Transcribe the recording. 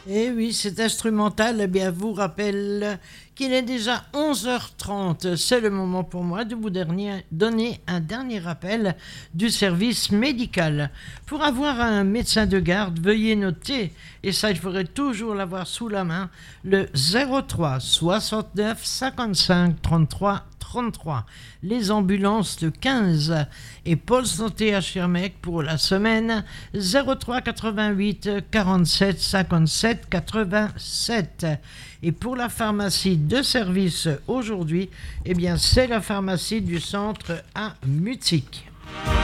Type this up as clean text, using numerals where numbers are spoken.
Et oui, cet instrumental vous rappelle qu'il est déjà 11h30. C'est le moment pour moi de vous donner un dernier rappel du service médical. Pour avoir un médecin de garde, veuillez noter, et ça il faudrait toujours l'avoir sous la main, le 03 69 55 33 33. Les ambulances le 15 et Pôle Santé à Schirmeck pour la semaine 03 88 47 57 87. Et pour la pharmacie de service aujourd'hui, c'est la pharmacie du centre à Mutzig.